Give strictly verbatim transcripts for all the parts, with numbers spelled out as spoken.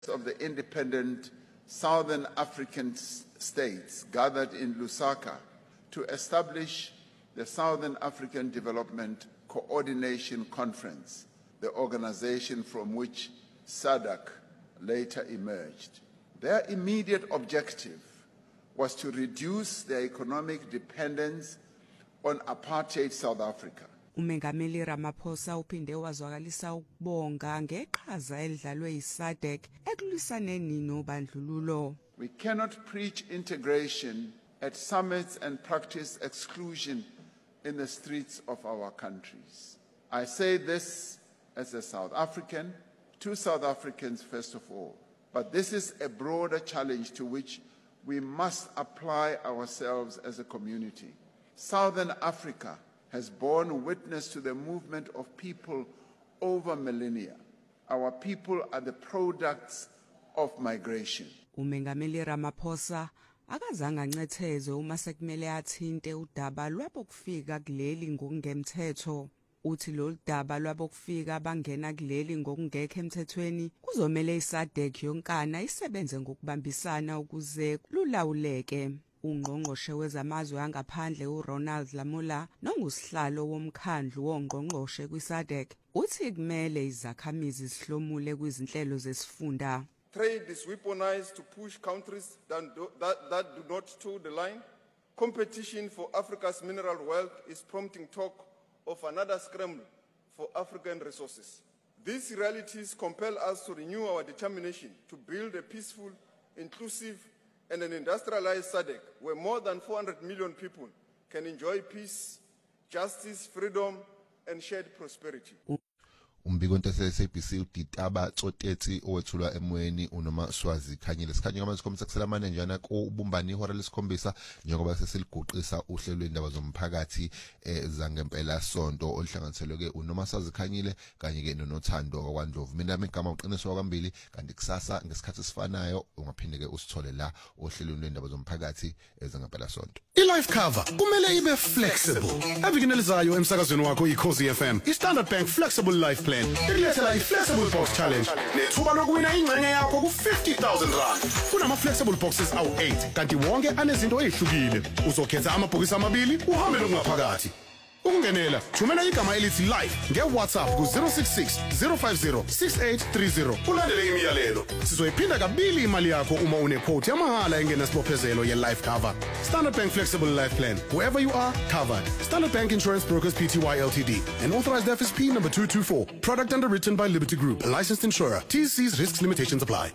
of the independent Southern African states gathered in Lusaka to establish the Southern African Development Coordination Conference, the organization from which SADC later emerged. Their immediate objective was to reduce their economic dependence on apartheid South Africa. Umengameli Ramaphosa uphinde wazwakalisa ukubonga ngeqhaza elidlalwe yiSADC ekulwisaneni nobandlululo. We cannot preach integration at summits and practice exclusion in the streets of our countries. I say this as a South African, to South Africans first of all, but this is a broader challenge to which we must apply ourselves as a community. Southern Africa has borne witness to the movement of people over millennia. Our people are the products of migration. Umengameli Ramaphosa akazange ancetheze uma sekumele athinte udaba lwabokufika kuleli ngokungemthetho. Uthi lo daba lwabokufika bangena kuleli ngokungekho emthethweni kuzomela iSADC yonkana isebenze ngokubambisana ukuze lulawuleke. Ungqongqoshe wezamazwe angaphandle uRonald Lamola nongusihlalo womkhandlu wongqongqoshe kwiSADC uthi kumele izakhamizi zihlomule kwizinhlelo zesifunda. Trade is weaponized to push countries that do, that, that do not toe the line. Competition for Africa's mineral wealth is prompting talk of another scramble for African resources. These realities compel us to renew our determination to build a peaceful, inclusive, and an industrialized SADC where more than four hundred million people can enjoy peace, justice, freedom, and shared prosperity. Umbiko ntese S A B C uditaba Tsotetsi owethulwa emoyeni unoma Swazi Khanyile sikhanya ngama sikhombisa kusela manenjana ko ubumbani ihora lesikhombisa njengoba sesiliguqisa uhlelo lwendaba zomphakathi ezangempela sonto olihlanganiselwe ke unoma Swazi Khanyile kanye ke noNothando kwaNdlovu. Mina igama uqiniswa kwambili kanti kusasa ngesikhathi sifanayo ungaphinde ke usithole la ohlelweni lwendaba zomphakathi ezangempela sonto. I-life cover kumele ibe flexible. Evikinelizayo emsakazweni wakho iKhosi F M. I-Standard Bank Flexible Life Plan ikulethela i-Flexible Box Challenge nethuba lokuwina ingxenye yakho ku-fifty thousand rand. Kunama-flexible boxes awu eight kanti wonke anezinto ezihlukile. Uzokhetha amabhokisi amabili uhambe lokungaphakathi. Ukungenela thumela igama elithi live nge-WhatsApp ku zero six six zero five zero six eight three zero ulandele imiyalelo. Sizoyiphinda kabili imali yakho uma une-quote yamahhala engenasibophezelo ye-life cover. Standard Bank Flexible Life Plan. Wherever you are, covered. Standard Bank Insurance Brokers Pty Ltd. An authorized F S P number two two four. Product underwritten by Liberty Group. A licensed insurer. T C's risks limitations apply.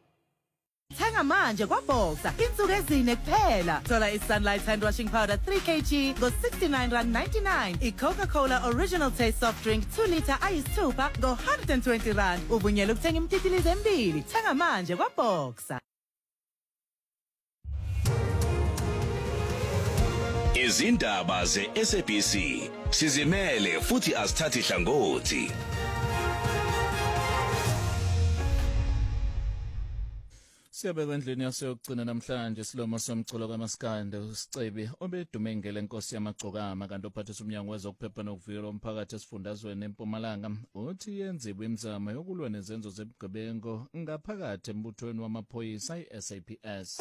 Thenga manje kwaBoxer insuku ezine kuphela. Thola i-Sunlight hand washing powder three kilograms go sixty-nine rand ninety-nine. I-Coca-Cola Original Taste soft drink two litre ayisithupha go one hundred twenty rand. Uvunyelwe ukuthenga imtitilizi embili. Thenga manje kwaBoxer. Izindaba ze-S A B C sizimele futhi asithathi hlangothi. Siyabeka endlini yaseyokugcina namhlanje silomo somculo kaMaskande uSicebi obedume ngele Nkosi yamagcokama kanti ophathisa umnyango wezokuphepha nokuvikela umphakathi esifundazweni eMpumalanga uthi yenziwe imizamo yokulwa nezenzo zebugebengu ngaphakathi embuthweni wamaphoyisa i-S A P S.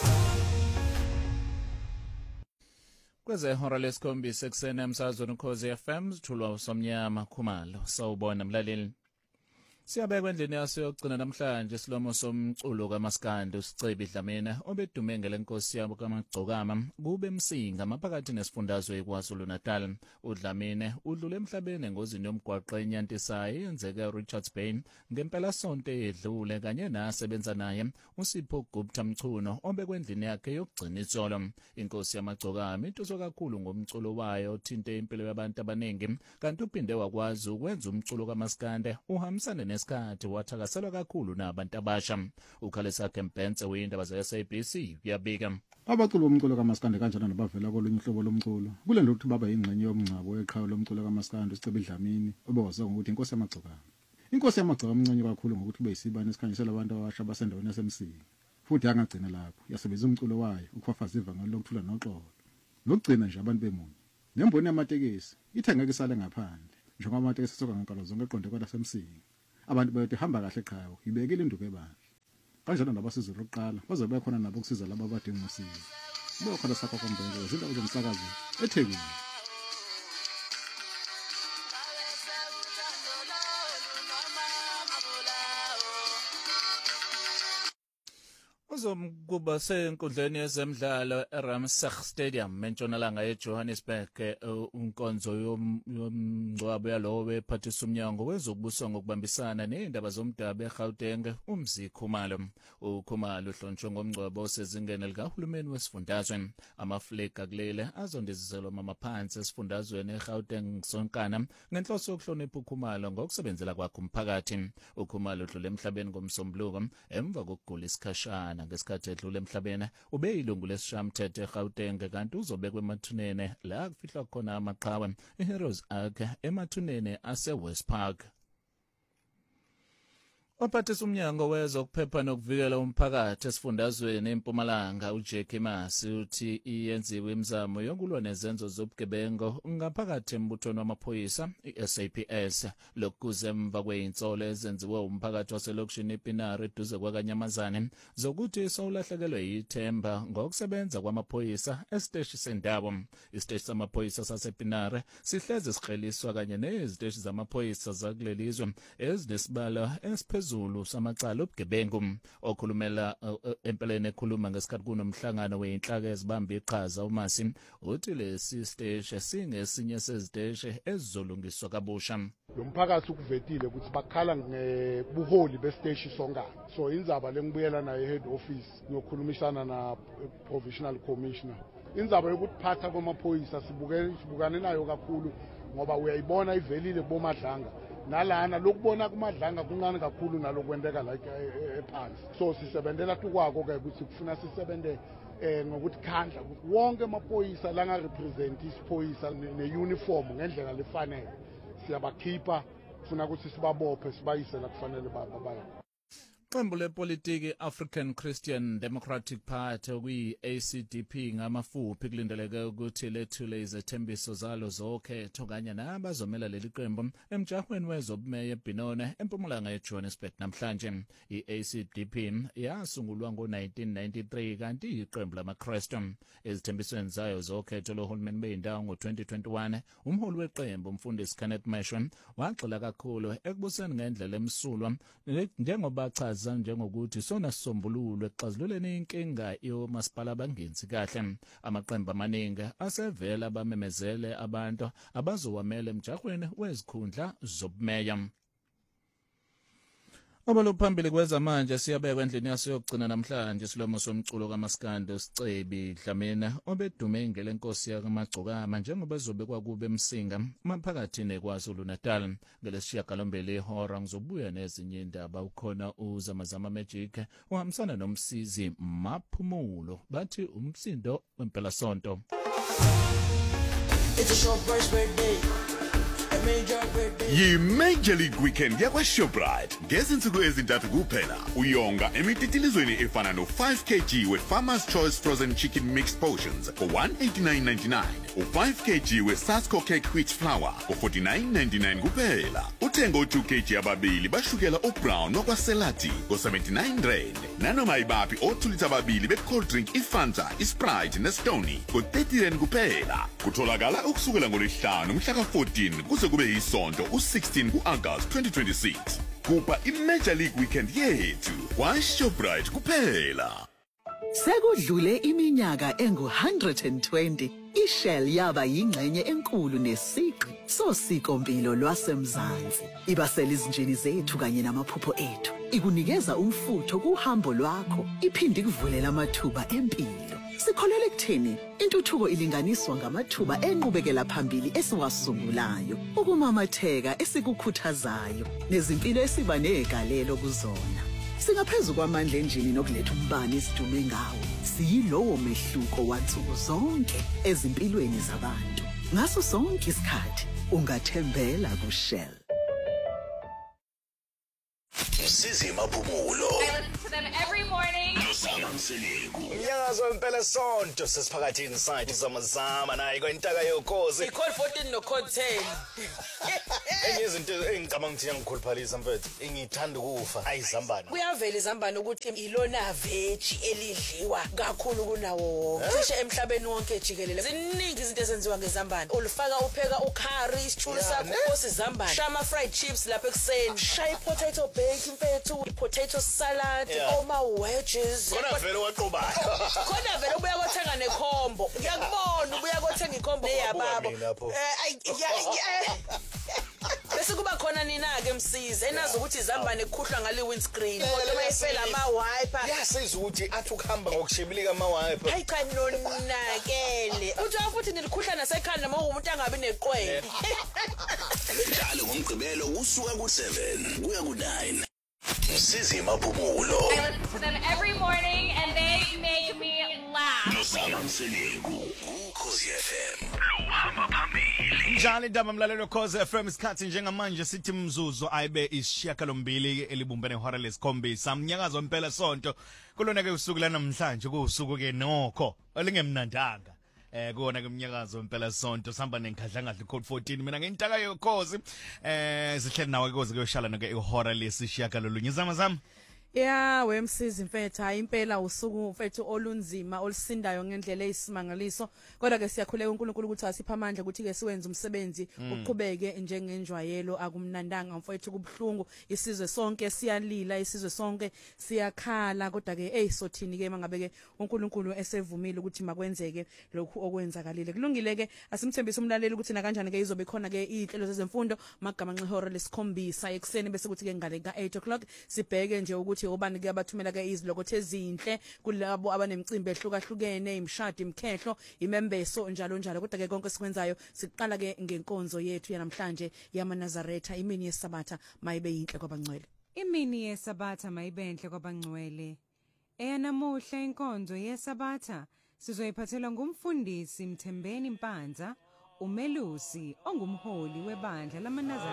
Kweze hora lesikhombisa ekuseni emsakazweni Ukhozi F M sithulwa uSomnyama Khumalo. Sawubona mlaleli. Siyabeka endlini yaseyokugcina namhlanje silomo somculo kaMaskande uSicebi Dlamini obedume ngele Nkosi yabo kaMagcokama kube Msinga maphakathi nesifundazwe eKwaZulu Natal. uDlamini udlule emhlabeni engozini yomgwaqo enyantisayo eyenzeke eRichards Bay ngempela sonto edlule kanye nasebenza naye uSipho Gupta Mchuno obekwendlini yakhe yokugcina izolo. Inkosi yamagcokama intuso kakhulu ngomculo wayo othinte impilo yabantu abaningi kanti uphinde wakwazi ukwenza umculo kaMaskande uhambisane nesikhathi wathakaselwa kakhulu nabantu abasha. Ukhalisa Kempense weindaba ze-S A B C uyabika. Abaculi bomculo kaMaskande kanjalo nabavela kolunye uhlobo lomculo kulendo ukuthi baba ingxenye yomncabo weqhawe lomculo kaMaskande uSicebi Dlamini obewaziwa ngokuthi inkosi yamagcokama. Inkosi yamagcokama imncane kakhulu ngokuthi ube yisibani esikhanyisela abantu abasha basendaweni yaseMsinga. Futhi angagcina lapho yasebenzisa umculo wayo ukufafaza ivangeli lokuthula noxolo. Nokugcina nje abantu bemunye. Nemboni yamatekisi ithi ngeke isale ngaphandle njengoba amatekisi soka ngankalo zonke eqonde kwalaseMsinga. Abantu bayothi hamba kahle eqhawe ibekile induku ebahle. kanjalo nabasizi lokuqala bazobe bekhona nabo ukusiza laba abadinga usizo. Lo khona sakho kombheko izindaba zomsakazi eThekwini. Uzomkuba senkundleni yezemidlalo eRamsach Stadium eNtshonalanga eJohannesburg unkonzo yomngcwabo yalowo wephathisa umnyango wezokubusa ngokubambisana nezindaba zomdabu eGauteng uMzi Khumalo. uKhumalo uhlonishwe ngomngcwabo osezingeni likahulumeni wesifundazwe. Amaflegi akulele azondiziselwa mamaphansi esifundazweni eGauteng sonkana ngenhloso yokuhlonipha uKhumalo ngokusebenzela kwakhe umphakathi. uKhumalo udlule emhlabeni ngomsombuluko emva kokugula isikhashana. Ngesikhathi edlule emhlabeni ube yilungu lesishamthetho eGauteng kanti uzobekwe emathuneni la kufihlwa khona amaqhawe iHeroes Ark emathuneni aseWest Park. Ophathisa umnyango wezokuphepha nokuvikela umphakathi esifundazweni eMpumalanga uJackie Masi uthi iyenziwe imizamo yokulwa nezenzo zobugebengu ngaphakathi embuthweni wamaphoyisa iS A P S lokuze emva kweinsolo ezenziwe umphakathi waselokishini ePinari eduze kwaKanyamazane zokuthi sawulahlekelwe yithemba ngokusebenza kwamaphoyisa esiteshi sendawo. Isiteshi samaphoyisa sasePinari sihleze sikheliswa kanye neziteshi zamaphoyisa zakulelizwe ezinesibalo esiphezulu Zulu samacala obugebengu. Okhulumela uh, empeleni ekhuluma ngesikhathi kunomhlangano weinhlaka ezibamba iqhaza uMasi uthi lesi stage singesinye seziteshi ezizolungiswa kabusha. Lo mphakathi ukuvetile ukuthi bakhala ngebuholi besiteshi sonkana. So indzaba lengibuyela naye head office ngokhulumisana na provincial commissioner. Indzaba yokuphatha kwamaphoyisa sibukene sibukane nayo kakhulu ngoba uyayibona ivelile kubomadlanga. Nalana lokubona kumadlanga kuncane kakhulu nalokwendeka la ephansi. So sisebenzela tukwako ke ukuthi kufuna sisebenzele eh ngokuthi khandla ukuthi wonke amaphoyisa la nga represent isiphoyisa neuniform ngendlela lefanele. Siyabakhipha kufuna ukuthi sibabophe sibayise la kufanele babaye. Qembu lepolitiki African Christian Democratic Party okuyi-A C D P ngamafuphi kulindeleke ukuthi lethule izethembiso zalo zokhetho kanye nabazomela leli qembu emjahweni wezobumeya eBenoni eMpumalanga eJohannesburg namhlanje. I-A C D P yasungulwa ngo-nineteen ninety-three kanti iqembu lamaKristu. Ezithembisweni zayo zokhetho lohulumeni beyindawo ngo-twenty twenty-one umholi weqembu umfundisi Kenneth Mashwe wagxila kakhulu ekubuseni ngendlela emsulwa njengoba chaza njengokuthi sona sisombululo ekuxazululeni inkinga yomasipala bangenzi kahle. Amaqembu amaningi asevela bamemezele abantu abazowamela emjahweni wezikhundla zobumeya. Abaluphambili kwezamanje siyabekwa endlini yasiyogcina namhlanje silomo somculo kaMaskandi Sicebi Dlamini obedume ingele inkosi yakamagcokama njengoba ezobekwa kube emsinga maphakathi neKwaZulu Natal. Ngelesishiyagalombili ihora ngizobuya nezinye indaba ukhona uZamazama Magic uhambisana nomsizi Maphumulo bathi umsindo wempela sonto. It's a short birthday. Yi-Major League Weekend yakwa-Shoprite. Ngezinsuku ezintathu kuphela uyonga emititilizweni efana no-five kilograms we-Farmer's Choice Frozen Chicken Mixed Portions for one eighty-nine ninety-nine, u-five kilograms we-Sasco Cake Wheat Flour for forty-nine ninety-nine kuphela. Uthenga u-two kilograms ababili bashukela o-Brown nokwaSelati ngo-seventy-nine rand. Nanoma ibaphi o-two litha ababili be-cold drink iFanta, iSprite neStony ngo-thirty rand kuphela. Kutholakala ukusukela ngolesihlanu mhla ka-fourteen kuze kube yisonto u-sixteen ku-August twenty twenty-six. Kupa i-Major League Weekend yethu kwa-Shoprite kuphela. Sekudlule iminyaka engu one hundred twenty, iShell yaba yingxenye enkulu nesiqi sosikompilo lwasemzansi. Ibasela izinjini zethu kanye namaphupho ethu. Ikunikeza umfutho kuhambo lwakho, iphindi kuvulela amathuba empilo. Sikholele ekutheni intuthuko ilinganiswa ngamathuba enqubekela phambili esiwasungulayo, ukumamatheka esikukhuthazayo nezimpilo esiba negalelo kuzona. Singaphezulu kwamandla enjini nokuletha umbani isidume ngawo. Siyilowo mehluko wansuku zonke ezimpilweni zabantu. Ngaso sonke isikhathi ungathembela kuShell. Sizi Maphumulo. I listen to them every morning. Nyazo impela sonto sesiphakathi inside Zamazama nayo kwentaka yokhozi. Code fourteen no code ten. enye izinto engicabanga ukuthi yangikhuluphalisa mfethu engithanda ukufa ayizambane kuyavela izambane ukuthi ilona veji elidliwa kakhulu kunawo wonke cishe emhlabeni wonke jikelele ziningi izinto ezenziwa ngezambane ulifaka upheka ukhari isitshulu sakho osizambane shama fried chips lapha ekseni shy potato bake mfethu potato salad oma wedges khona vele waqobayo khona vele ubuya kothenga nekhombo ngiyakubona ubuya kothenga ikhombo eyababo bese kuba khona nina ke msizi enazi ukuthi izambane ekhuhlwa ngale windscreen kodwa bayifela ama wiper yasiza ukuthi athi ukuhamba ngokushibilika ama wiper hayi cha nonakele uthi futhi nilikhuhla nasekhanda uma umuntu angabi neqwele njalo ngomgqibelo usuka ku seven kuya ku nine Msizi Maphumulo. I listen to them every morning and they make me laugh. Nosama Mseleku Ukhozi F M. Lo hamba phambili. Njalo indaba mlalelo Ukhozi F M isikhathi njengamanje sithi mzuzu ayibe isishiyagalombili elibumbene ihora lesikhombisa mnyakazo impela sonto kulona ke usuku lanamhlanje kuusuku ke nokho olingemnandanga. Eh kuona ke mnyakazo impela sonto sihamba nenkadlangadla code fourteen mina ngintaka yokhozi eh sihleli nawe Ukhozi kuyoshala noke ihora lesishiyagalolunye zama zama Yeah, wemsizi mfethu hayi impela usuku mfethu olunzima olusindayo ngendlela eyisimangaliso kodwa ke siyakhuleka uNkulunkulu ukuthi asipha amandla ukuthi ke siwenze umsebenzi uqhubeke njengenjwayelo akumnandanga mfethu kubhlungu isizwe sonke siyalila isizwe sonke siyakhala kodwa ke hey sothini ke mangabe ke uNkulunkulu esevumile ukuthi makwenzeke lokhu okwenzakalile kulungile ke asimthembisa umlaleli ukuthi na kanjani ke izobe khona ke izinhlelo zezemfundo magama nxihora lesikhombisa ekseni bese kuthi ke ngale ka eight o'clock sibheke nje ukuthi ubani ke abathumela ke izilokothe ezinhle kulabo abanemicimbi ehlukahlukene imshadi imkhehlo imembeso njalo njalo kodwa ke konke sikwenzayo siqala ke ngenkonzo yethu yanamhlanje yamaNazaretha imini yesabatha mayibe yinhle kwabangcwele imini yesabatha mayibe inhle kwabangcwele eyanamuhla inkonzo yesabatha sizoyiphathelwa ngumfundisi Mthembeni Mpanza umelusi ongumholi webandla lamaNazaretha